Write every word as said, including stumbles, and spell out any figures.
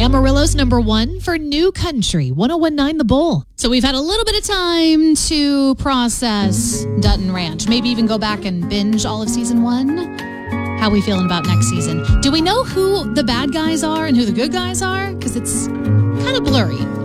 Amarillo's number one for New Country, one oh one point nine The Bull. So we've had a little bit of time to process Dutton Ranch. Maybe even go back and binge all of season one. How are we feeling about next season? Do we know who the bad guys are and who the good guys are? Because it's kind of blurry.